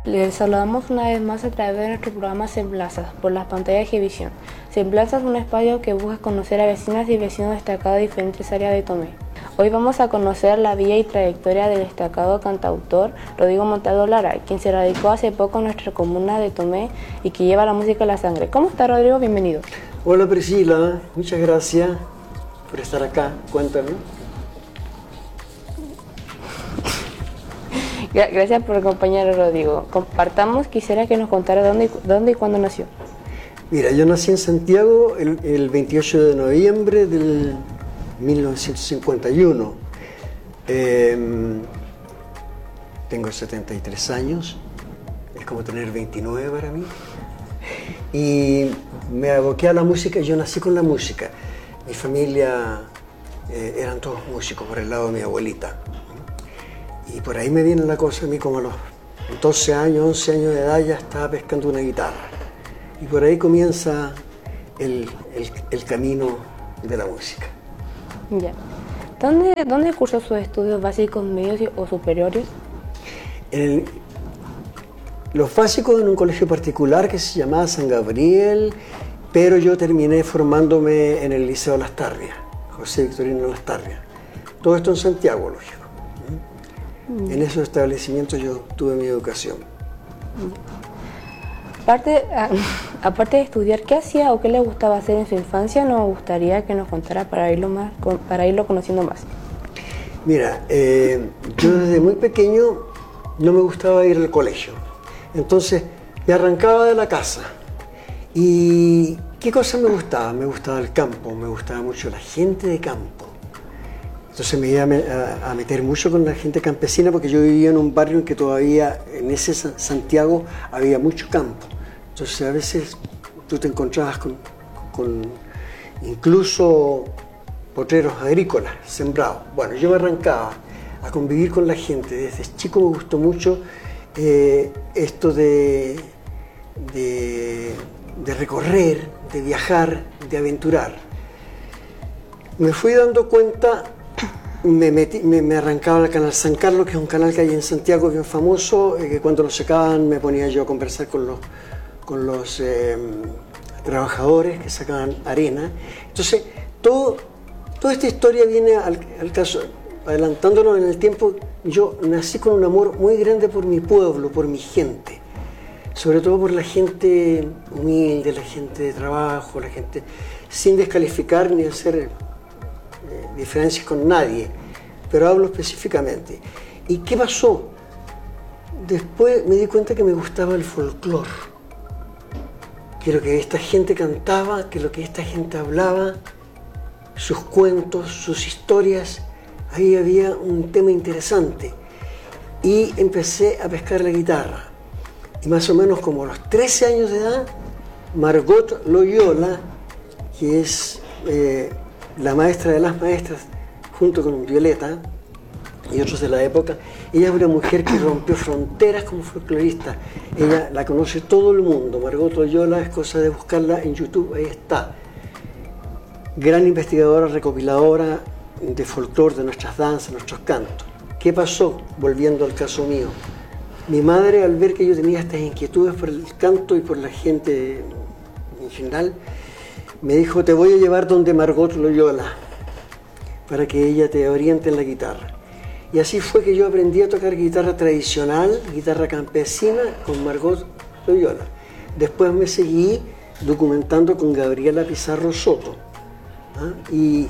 Les saludamos una vez más a través de nuestro programa Semblanzas por las pantallas de Gvisión. Semblanzas es un espacio que busca conocer a vecinas y vecinos destacados de diferentes áreas de Tomé. Hoy vamos a conocer la vida y trayectoria del destacado cantautor Rodrigo Montalvo Lara, quien se radicó hace poco en nuestra comuna de Tomé y que lleva la música en la sangre. ¿Cómo está, Rodrigo? Bienvenido. Hola Priscila, muchas gracias por estar acá. Cuéntame. Gracias por acompañarnos, Rodrigo. Compartamos, quisiera que nos contara dónde y cuándo nació. Mira, yo nací en Santiago el 28 de noviembre del 1951. Tengo 73 años, es como tener 29 para mí. Y me aboqué a la música, yo nací con la música. Mi familia eran todos músicos por el lado de mi abuelita. Y por ahí me viene la cosa, a mí como a los 12 años, 11 años de edad ya estaba pescando una guitarra. Y por ahí comienza el camino de la música. Ya. ¿Dónde cursó sus estudios básicos, medios o superiores? Los básicos en un colegio particular que se llamaba San Gabriel, pero yo terminé formándome en el Liceo Lastarria, José Victorino Lastarria. Todo esto en Santiago, lógico. En esos establecimientos yo tuve mi educación. Aparte de estudiar, ¿qué hacía o qué le gustaba hacer en su infancia? Nos gustaría que nos contara para irlo conociendo más. Mira, yo desde muy pequeño no me gustaba ir al colegio. Entonces me arrancaba de la casa. ¿Y qué cosa me gustaba? Me gustaba el campo, me gustaba mucho la gente de campo. Entonces me iba a meter mucho con la gente campesina porque yo vivía en un barrio en que todavía, en ese Santiago, había mucho campo. Entonces a veces tú te encontrabas con incluso potreros agrícolas sembrados. Bueno, yo me arrancaba a convivir con la gente. Desde chico me gustó mucho esto de recorrer, de viajar, de aventurar. Me fui dando cuenta. Me arrancaba al canal San Carlos, que es un canal que hay en Santiago bien famoso, que cuando lo sacaban me ponía yo a conversar con los trabajadores que sacaban arena. Entonces, toda esta historia viene al caso, adelantándonos en el tiempo. Yo nací con un amor muy grande por mi pueblo, por mi gente, sobre todo por la gente humilde, la gente de trabajo, la gente sin descalificar ni hacer diferencias con nadie, pero hablo específicamente. ¿Y qué pasó? Después me di cuenta que me gustaba el folclore, que lo que esta gente cantaba, que lo que esta gente hablaba, sus cuentos, sus historias, ahí había un tema interesante. Y empecé a pescar la guitarra. Y más o menos como a los 13 años de edad, Margot Loyola, que es la maestra de las maestras, junto con Violeta y otros de la época, ella es una mujer que rompió fronteras como folclorista. Ella la conoce todo el mundo. Margot Loyola, es cosa de buscarla en YouTube, ahí está. Gran investigadora, recopiladora de folclore, de nuestras danzas, nuestros cantos. ¿Qué pasó? Volviendo al caso mío. Mi madre, al ver que yo tenía estas inquietudes por el canto y por la gente en general, me dijo: te voy a llevar donde Margot Loyola para que ella te oriente en la guitarra. Y así fue que yo aprendí a tocar guitarra tradicional, guitarra campesina, con Margot Loyola. Después me seguí documentando con Gabriela Pizarro Soto. Y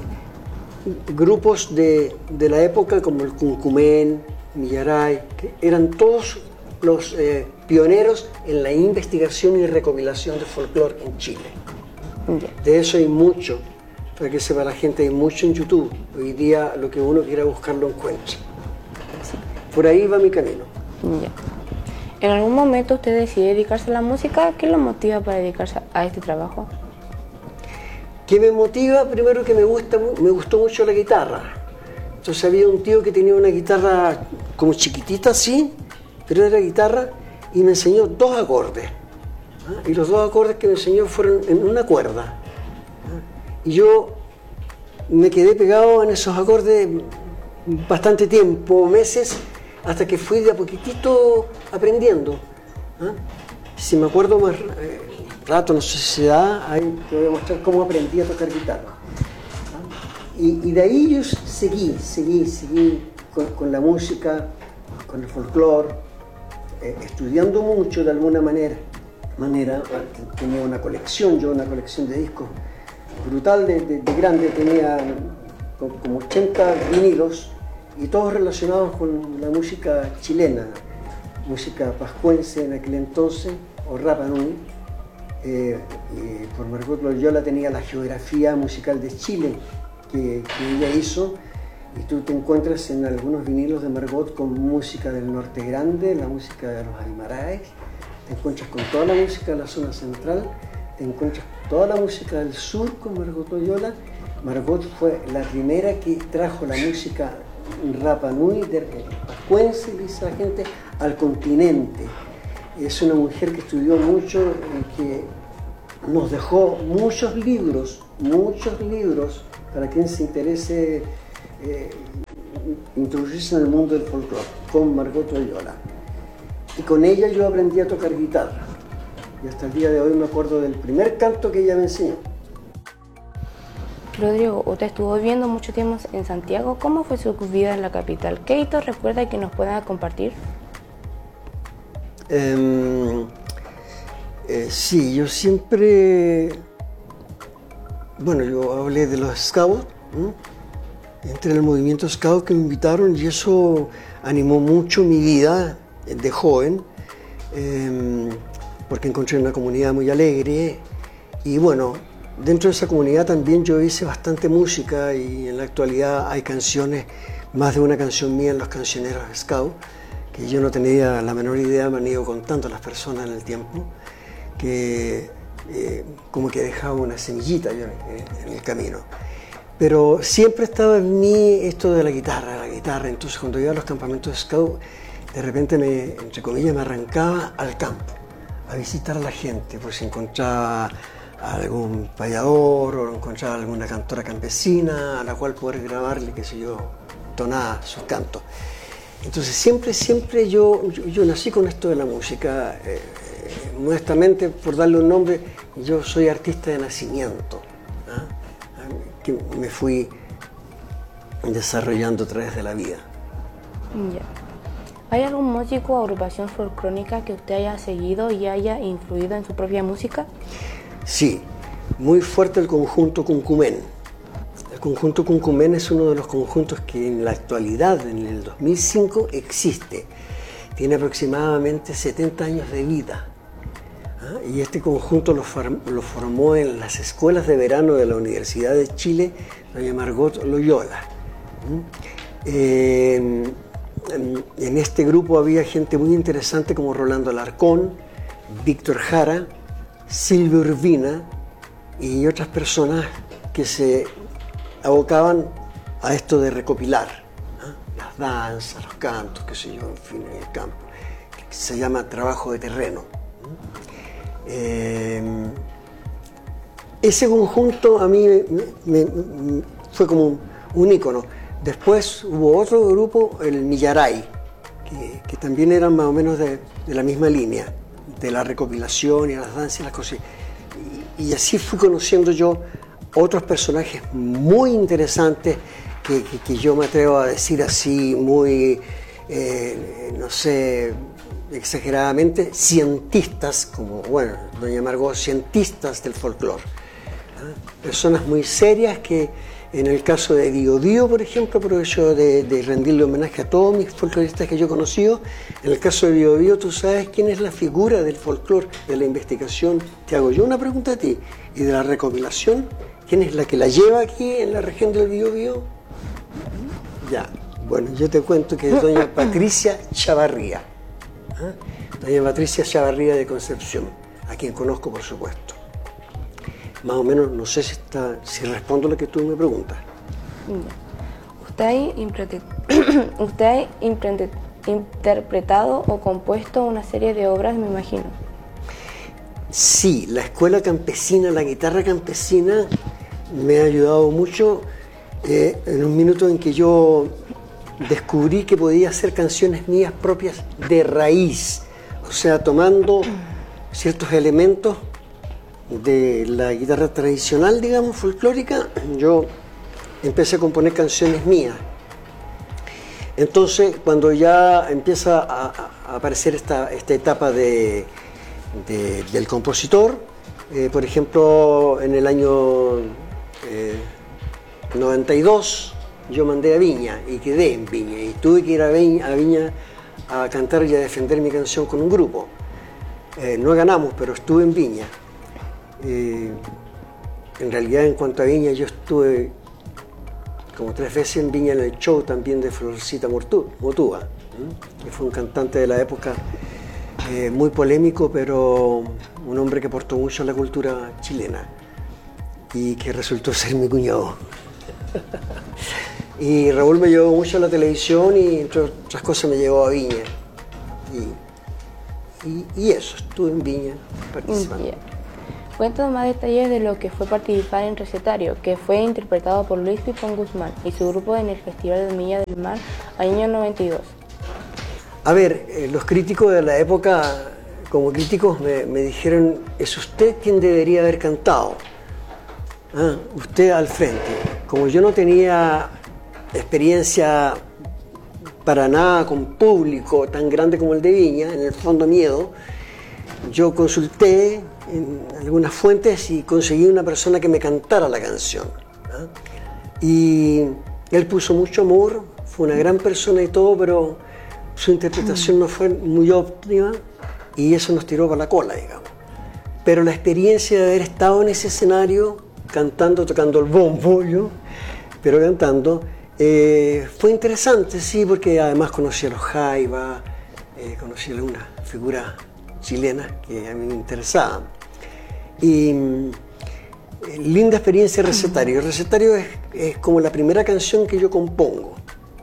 grupos de la época como el Cuncumén, Millaray, que eran todos los pioneros en la investigación y recopilación de folclore en Chile. De eso hay mucho, para que sepa la gente, hay mucho en YouTube. Hoy día lo que uno quiera buscar lo encuentra. Por ahí va mi camino. Ya. ¿En algún momento usted decide dedicarse a la música? ¿Qué lo motiva para dedicarse a este trabajo? ¿Qué me motiva? Primero que me gustó mucho la guitarra. Entonces había un tío que tenía una guitarra como chiquitita así, pero era guitarra, y me enseñó 2 acordes. Y los 2 acordes que me enseñó fueron en una cuerda. Y yo me quedé pegado en esos acordes bastante tiempo, meses, hasta que fui de a poquitito aprendiendo. ¿Ah? Si me acuerdo más rato, no sé si se da, ahí te voy a mostrar cómo aprendí a tocar guitarra. ¿Ah? Y de ahí yo seguí con la música, con el folclore, estudiando mucho de alguna manera. Tenía una colección de discos brutal de grande, tenía como 80 vinilos y todos relacionados con la música chilena, música pascuense en aquel entonces, o Rapa Nui. Por Margot Loyola tenía la geografía musical de Chile que ella hizo, y tú te encuentras en algunos vinilos de Margot con música del Norte Grande, la música de los Aymaraes, te encuentras con toda la música de la zona central, te encuentras toda la música del sur con Margot Loyola. Margot fue la primera que trajo la música Rapa Nui, pascuense, dice la gente, al continente. Es una mujer que estudió mucho y que nos dejó muchos libros para quien se interese introducirse en el mundo del folclore, con Margot Loyola. Y con ella yo aprendí a tocar guitarra. Y hasta el día de hoy me acuerdo del primer canto que ella me enseñó. Rodrigo, usted estuvo viviendo mucho tiempo en Santiago. ¿Cómo fue su vida en la capital? ¿Qué hitos recuerda que nos pueda compartir? Sí, yo siempre... Bueno, yo hablé de los scouts, entré en el movimiento scout que me invitaron y eso animó mucho mi vida de joven, porque encontré una comunidad muy alegre y bueno, dentro de esa comunidad también yo hice bastante música y en la actualidad hay canciones, más de una canción mía en los cancioneros scout, que yo no tenía la menor idea, me han ido contando las personas en el tiempo, que como que dejaba una semillita yo en el camino. Pero siempre estaba en mí esto de la guitarra, entonces cuando iba a los campamentos de scout, de repente entre comillas, me arrancaba al campo, a visitar a la gente, por si encontraba algún payador o encontraba alguna cantora campesina a la cual poder grabarle, qué sé yo, tonada, sus cantos. Entonces siempre yo nací con esto de la música, modestamente, por darle un nombre, yo soy artista de nacimiento, que me fui desarrollando a través de la vida. Ya. ¿Hay algún músico o agrupación folclórica que usted haya seguido y haya influido en su propia música? Sí, muy fuerte el conjunto Cuncumén. El conjunto Cuncumén es uno de los conjuntos que en la actualidad, en el 2005, existe. Tiene aproximadamente 70 años de vida. Y este conjunto lo formó en las escuelas de verano de la Universidad de Chile, doña Margot Loyola. En este grupo había gente muy interesante como Rolando Alarcón, Víctor Jara, Silvio Urbina y otras personas que se abocaban a esto de recopilar las danzas, los cantos, qué sé yo, en fin, en el campo, que se llama trabajo de terreno. Ese conjunto a mí fue como un ícono. Después hubo otro grupo, el Millaray, que también eran más o menos de la misma línea, de la recopilación y las danzas y las cosas. Y así fui conociendo yo otros personajes muy interesantes que yo me atrevo a decir así, muy, no sé, exageradamente, cientistas, como, bueno, doña Margot, cientistas del folclore. Personas muy serias que, en el caso de Biobío, por ejemplo, aprovecho de rendirle homenaje a todos mis folcloristas que yo he conocido. En el caso de Biobío, ¿tú sabes quién es la figura del folclore, de la investigación? Te hago yo una pregunta a ti. ¿Y de la recopilación? ¿Quién es la que la lleva aquí en la región del Biobío? Ya, bueno, yo te cuento que es doña Patricia Chavarría. Doña Patricia Chavarría de Concepción, a quien conozco, por supuesto. Más o menos, no sé si respondo lo que tú me preguntas. ¿Usted ha interpretado o compuesto una serie de obras, me imagino? Sí, la escuela campesina, la guitarra campesina me ha ayudado mucho en un minuto en que yo descubrí que podía hacer canciones mías propias de raíz. O sea, tomando ciertos elementos de la guitarra tradicional, digamos, folclórica, yo empecé a componer canciones mías. Entonces, cuando ya empieza a aparecer esta etapa del compositor, por ejemplo, en el año 92, yo mandé a Viña y quedé en Viña, y tuve que ir a Viña a cantar y a defender mi canción con un grupo. No ganamos, pero estuve en Viña. En realidad, en cuanto a Viña, yo estuve como 3 veces en Viña en el show también de Florcita Motúa, que fue un cantante de la época muy polémico, pero un hombre que aportó mucho a la cultura chilena y que resultó ser mi cuñado. Y Raúl me llevó mucho a la televisión y entre otras cosas me llevó a Viña. Y eso, estuve en Viña participando. Yeah. Cuéntanos más detalles de lo que fue participar en Recetario, que fue interpretado por Luis Pipón Guzmán y su grupo en el Festival de Viña del Mar, año 92. A ver, los críticos de la época, como críticos, me dijeron, es usted quien debería haber cantado. Usted al frente. Como yo no tenía experiencia para nada con público tan grande como el de Viña, en el fondo miedo, yo consulté en algunas fuentes y conseguí una persona que me cantara la canción. Y él puso mucho amor, fue una gran persona y todo, pero su interpretación no fue muy óptima y eso nos tiró para la cola, digamos. Pero la experiencia de haber estado en ese escenario, cantando, tocando el bombo, yo, pero cantando, fue interesante, sí, porque además conocí a los Jaiba, conocí a algunas figuras chilenas que a mí me interesaban. Y linda experiencia Recetario. Recetario es como la primera canción que yo compongo.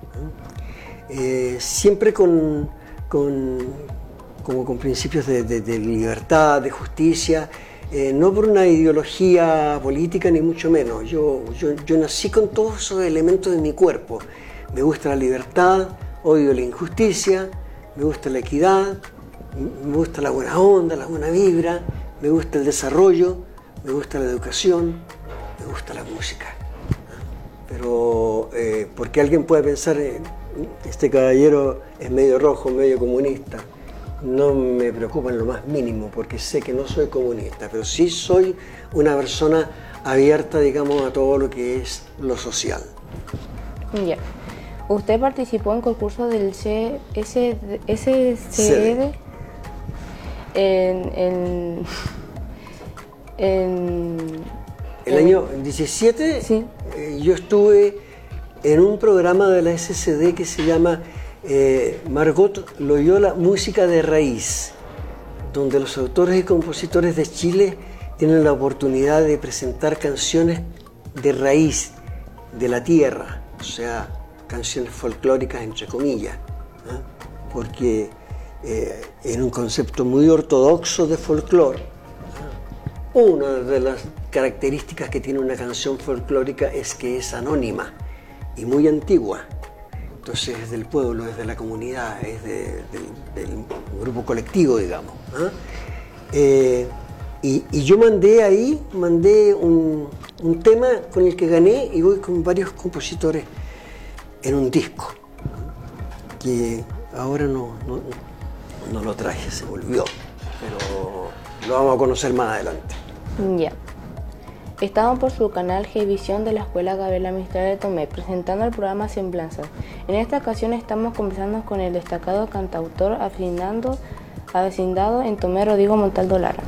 Siempre con principios de libertad, de justicia, no por una ideología política ni mucho menos. Yo nací con todos esos elementos de mi cuerpo. Me gusta la libertad, odio la injusticia, me gusta la equidad, me gusta la buena onda, la buena vibra, me gusta el desarrollo, me gusta la educación, me gusta la música. Pero porque alguien puede pensar, este caballero es medio rojo, medio comunista, no me preocupa en lo más mínimo, porque sé que no soy comunista, pero sí soy una persona abierta, digamos, a todo lo que es lo social. Ya. Usted participó en concursos del SCD en el año 17, sí. Yo estuve en un programa de la SCD que se llama Margot Loyola Música de Raíz, donde los autores y compositores de Chile tienen la oportunidad de presentar canciones de raíz, de la tierra, o sea, canciones folclóricas entre comillas, porque en un concepto muy ortodoxo de folclore, una de las características que tiene una canción folclórica es que es anónima y muy antigua. Entonces es del pueblo, es de la comunidad, es del grupo colectivo, digamos. Y yo mandé un tema con el que gané y voy con varios compositores en un disco, que ahora no lo traje, se me olvidó, pero lo vamos a conocer más adelante. Ya. Estamos por su canal G-Visión de la Escuela Gabriela Mistral de Tomé, presentando el programa Semblanzas. En esta ocasión estamos conversando con el destacado cantautor avecindado en Tomé, Rodrigo Montaldo Lara.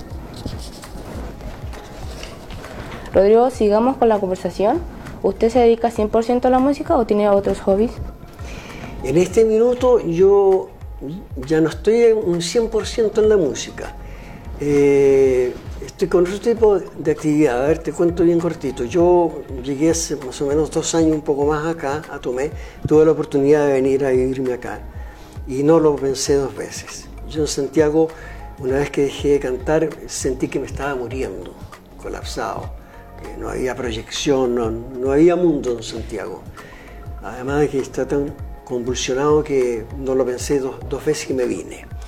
Rodrigo, sigamos con la conversación. ¿Usted se dedica 100% a la música o tiene otros hobbies? En este minuto yo ya no estoy un 100% en la música. Estoy con otro tipo de actividad. A ver, te cuento bien cortito. Yo llegué hace más o menos 2 años, un poco más acá, a Tomé. Tuve la oportunidad de venir a vivirme acá y no lo pensé 2 veces. Yo en Santiago, una vez que dejé de cantar, sentí que me estaba muriendo, colapsado, que no había proyección, no había mundo en Santiago. Además de que está tan convulsionado que no lo pensé 2 veces y me vine.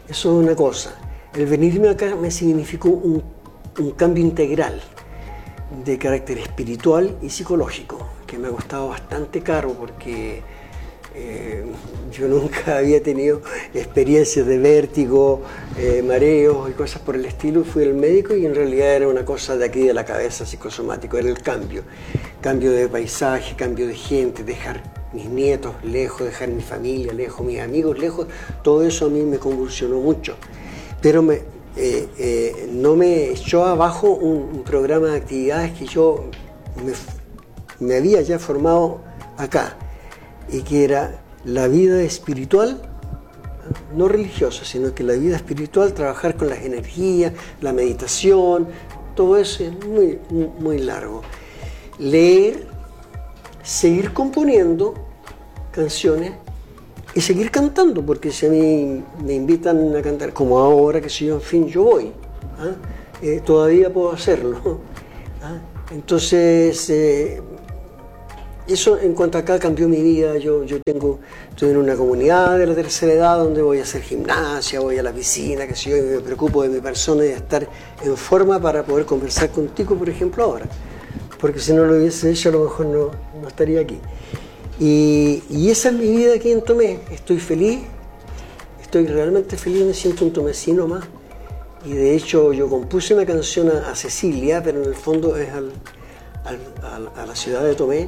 Eso es una cosa. El venirme acá me significó un cambio integral de carácter espiritual y psicológico, que me ha costado bastante caro porque yo nunca había tenido experiencias de vértigo, mareos y cosas por el estilo. Fui al médico y en realidad era una cosa de aquí de la cabeza, psicosomático, era el cambio de paisaje, cambio de gente, dejar mis nietos lejos, dejar mi familia lejos, mis amigos lejos. Todo eso a mí me convulsionó mucho, pero no me echó abajo un programa de actividades que yo me había ya formado acá, y que era la vida espiritual, no religiosa, sino que la vida espiritual, trabajar con las energías, la meditación, todo eso es muy, muy largo. Leer, seguir componiendo canciones y seguir cantando, porque si a mí me invitan a cantar, como ahora, que si yo, en fin, yo voy, todavía puedo hacerlo. Entonces, eso en cuanto a acá cambió mi vida. Yo estoy en una comunidad de la tercera edad donde voy a hacer gimnasia, voy a la piscina, que si yo me preocupo de mi persona y de estar en forma para poder conversar contigo, por ejemplo, ahora. Porque si no lo hubiese hecho, a lo mejor no estaría aquí. Y esa es mi vida aquí en Tomé. Estoy feliz, estoy realmente feliz, me siento un tomecino más. Y de hecho yo compuse una canción a Cecilia, pero en el fondo es a la ciudad de Tomé.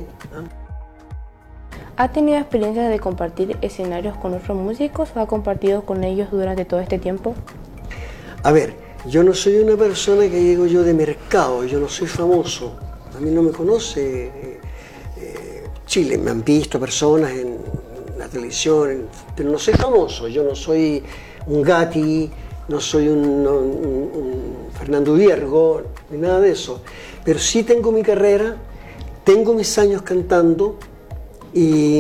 ¿Ha tenido experiencias de compartir escenarios con otros músicos o ha compartido con ellos durante todo este tiempo? A ver, yo no soy una persona que digo yo de mercado, yo no soy famoso. A mí no me conoce Chile, me han visto personas en la televisión, pero no soy famoso, yo no soy un Gatti, no soy un Fernando Viergo, ni nada de eso. Pero sí tengo mi carrera, tengo mis años cantando y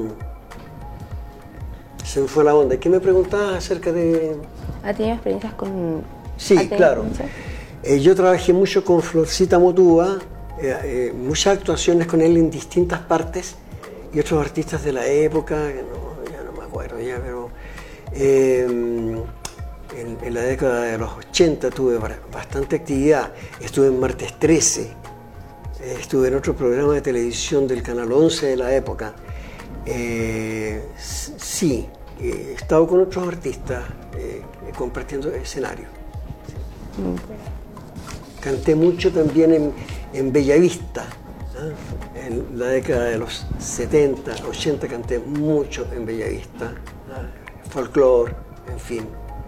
se me fue la onda. ¿Qué me preguntabas acerca de...? ¿Ha tenido experiencias con...? Sí, claro. Yo trabajé mucho con Florcita Motúa, muchas actuaciones con él en distintas partes y otros artistas de la época, que ya no me acuerdo ya, pero en la década de los 80 tuve bastante actividad. Estuve en Martes 13, estuve en otro programa de televisión del Canal 11 de la época. Sí, he estado con otros artistas compartiendo escenario. Canté mucho también en Bellavista, en la década de los 70, 80 canté mucho en Bellavista, folclore, en fin.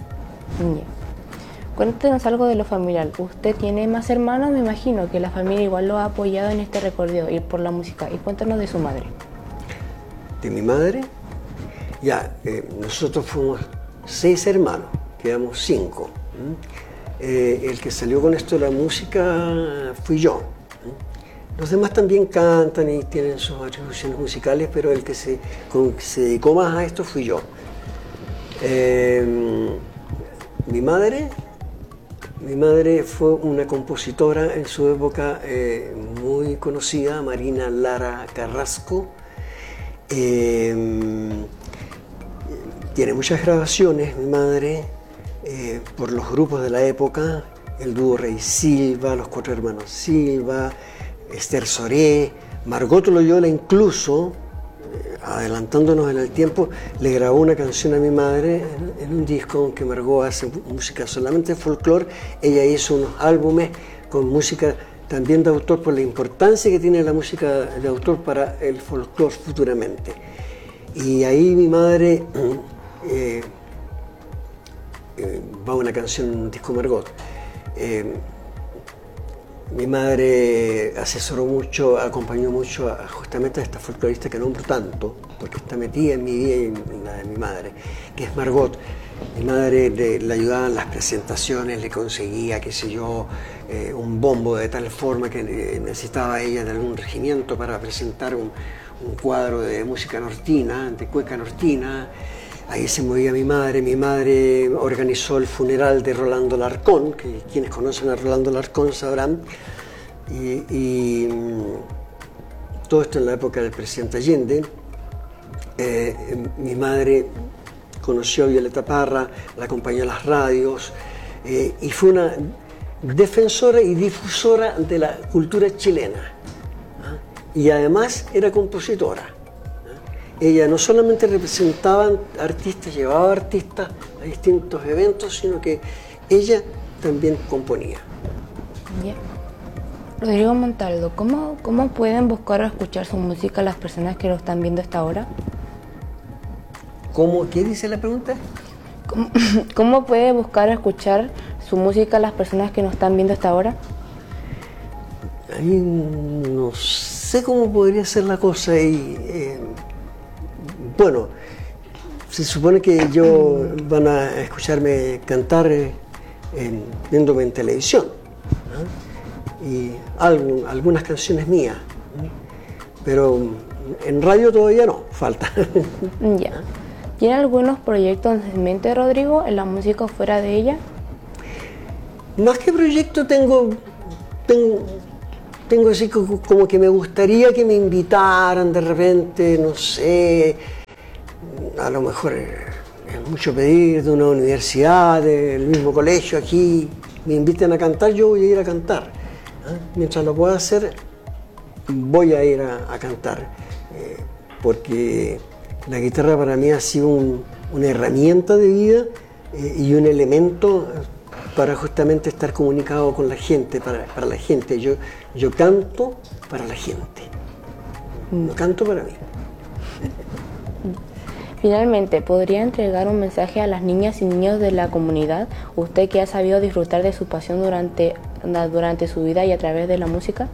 Cuéntenos algo de lo familiar. Usted tiene más hermanos, me imagino que la familia igual lo ha apoyado en este recorrido y por la música. Y cuéntanos de su madre. ¿De mi madre? Ya, nosotros fuimos 6 hermanos, quedamos 5. El que salió con esto de la música fui yo. Los demás también cantan y tienen sus atribuciones musicales, pero el que se dedicó más a esto fui yo. Mi madre fue una compositora en su época muy conocida, Marina Lara Carrasco. Tiene muchas grabaciones, mi madre, por los grupos de la época, el dúo Rey Silva, los 4 hermanos Silva, Esther Soré, Margot Loyola incluso, adelantándonos en el tiempo, le grabó una canción a mi madre en un disco, aunque Margot hace música solamente de folclore. Ella hizo unos álbumes con música también de autor, por la importancia que tiene la música de autor para el folclore futuramente. Y ahí mi madre va una canción en un disco Margot. Mi madre asesoró mucho, acompañó mucho justamente a esta folclorista que nombro tanto, porque está metida en mi vida y en la de mi madre, que es Margot. Mi madre le ayudaba en las presentaciones, le conseguía, qué sé yo, un bombo de tal forma que necesitaba ella de algún regimiento para presentar un cuadro de música nortina, de cueca nortina. Ahí se movía mi madre organizó el funeral de Rolando Larcón, que quienes conocen a Rolando Larcón sabrán, y todo esto en la época del presidente Allende. Mi madre conoció a Violeta Parra, la acompañó a las radios y fue una defensora y difusora de la cultura chilena. Y además era compositora. Ella no solamente representaba artistas, llevaba artistas a distintos eventos, sino que ella también componía. Yeah. Rodrigo Montaldo, ¿cómo pueden buscar o escuchar su música las personas que lo están viendo hasta ahora? ¿Qué dice la pregunta? ¿Cómo puede buscar o escuchar su música las personas que nos están viendo hasta ahora? Ahí no sé cómo podría ser la cosa y bueno, se supone que van a escucharme cantar viéndome en televisión, ¿no? Y algunas canciones mías, ¿no? Pero en radio todavía no, falta. Ya. ¿Tiene algunos proyectos en mente, Rodrigo, en la música o fuera de ella? Más que proyecto tengo así como que me gustaría que me invitaran de repente, no sé, a lo mejor es mucho pedir, de una universidad, del mismo colegio aquí, me inviten a cantar, yo voy a ir a cantar. Mientras lo pueda hacer, voy a ir a cantar, porque la guitarra para mí ha sido una herramienta de vida y un elemento para justamente estar comunicado con la gente, para la gente. Yo canto para la gente, no canto para mí. Finalmente, ¿podría entregar un mensaje a las niñas y niños de la comunidad? Usted que ha sabido disfrutar de su pasión durante su vida y a través de la música.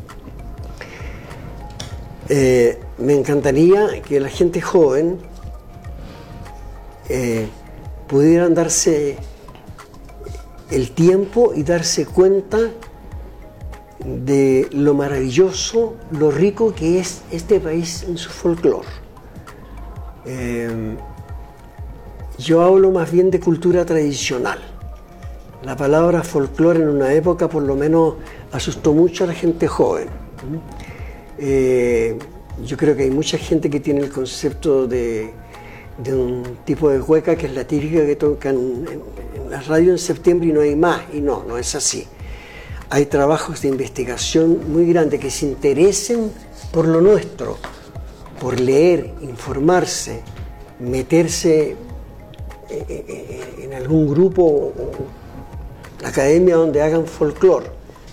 Me encantaría que la gente joven pudieran darse el tiempo y darse cuenta de lo maravilloso, lo rico que es este país en su folclore. Yo hablo más bien de cultura tradicional. La palabra folclore en una época por lo menos asustó mucho a la gente joven. Yo creo que hay mucha gente que tiene el concepto de un tipo de cueca que es la típica que tocan en la radio en septiembre y no hay más, y no es así. Hay trabajos de investigación muy grandes que se interesen por lo nuestro, por leer, informarse, meterse en algún grupo o academia donde hagan folclore.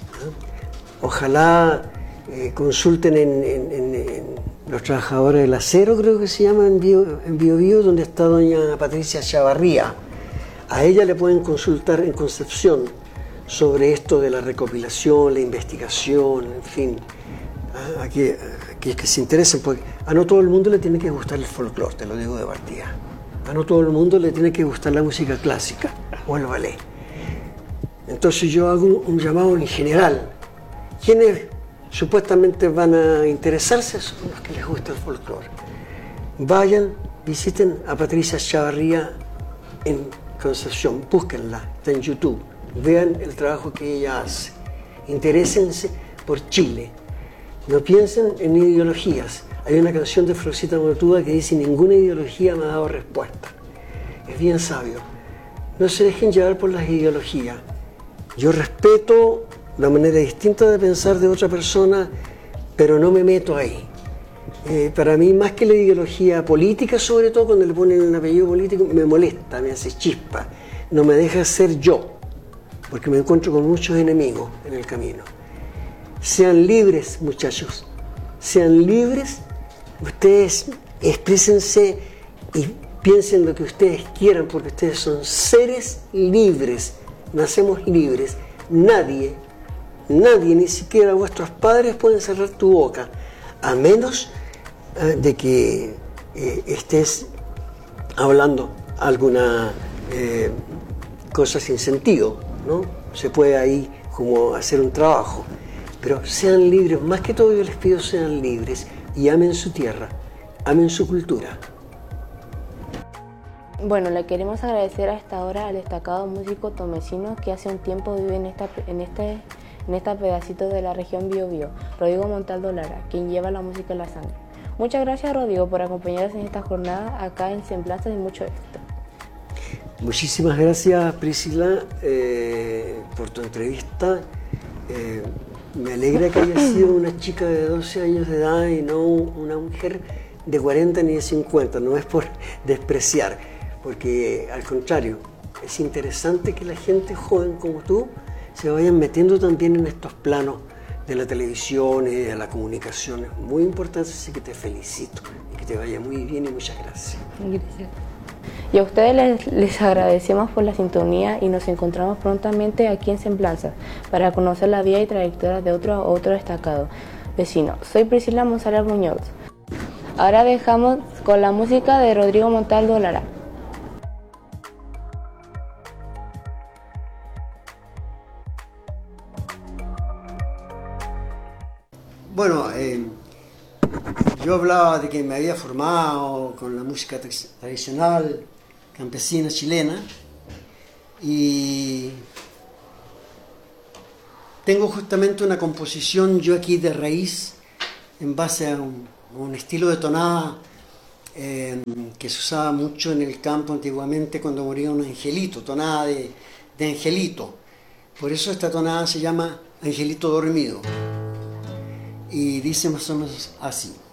Ojalá consulten en los trabajadores del acero, creo que se llama, en Bio Bio, donde está doña Patricia Chavarría. A ella le pueden consultar en Concepción sobre esto de la recopilación, la investigación, en fin, a que se interesen, porque a no todo el mundo le tiene que gustar el folclore, te lo digo de partida. A no todo el mundo le tiene que gustar la música clásica o el ballet. Entonces yo hago un llamado en general. ¿Quiénes supuestamente van a interesarse? Son los que les gusta el folclore. Vayan, visiten a Patricia Chavarría en Concepción, búsquenla, está en YouTube, vean el trabajo que ella hace, interésense por Chile, no piensen en ideologías. Hay una canción de Florcita Motúa que dice: ninguna ideología me ha dado respuesta. Es bien sabio. No se dejen llevar por las ideologías. Yo respeto la manera distinta de pensar de otra persona, pero no me meto ahí. Para mí, más que la ideología política, sobre todo cuando le ponen un apellido político, me molesta, me hace chispa, no me deja ser yo, porque me encuentro con muchos enemigos en el camino. Sean libres, muchachos, sean libres, ustedes exprésense y piensen lo que ustedes quieran, porque ustedes son seres libres, nacemos libres. Nadie, ni siquiera vuestros padres pueden cerrar tu boca, a menos de que estés hablando alguna cosa sin sentido, ¿no? Se puede ahí como hacer un trabajo, pero sean libres. Más que todo yo les pido sean libres y amen su tierra, amen su cultura. Bueno, le queremos agradecer a esta hora al destacado músico tomecino que hace un tiempo vive en esta pedacito de la región Biobío, Rodrigo Montaldo Lara, quien lleva la música en la sangre. Muchas gracias, Rodrigo, por acompañarnos en esta jornada acá en Semblanzas y mucho éxito. Muchísimas gracias, Priscila, por tu entrevista. Me alegra que haya sido una chica de 12 años de edad y no una mujer de 40 ni de 50. No es por despreciar, porque al contrario, es interesante que la gente joven como tú se vayan metiendo también en estos planos de la televisión y de la comunicación. Es muy importante, así que te felicito y que te vaya muy bien y muchas gracias. Gracias. Y a ustedes les agradecemos por la sintonía y nos encontramos prontamente aquí en Semblanzas para conocer la vida y trayectoria de otro destacado vecino. Soy Priscila Monsalve Muñoz. Ahora dejamos con la música de Rodrigo Montaldo Lara. Bueno, yo hablaba de que me había formado con la música tradicional campesina chilena y tengo justamente una composición yo aquí de raíz en base a un estilo de tonada que se usaba mucho en el campo antiguamente cuando moría un angelito, tonada de angelito. Por eso esta tonada se llama Angelito Dormido y dice más o menos así.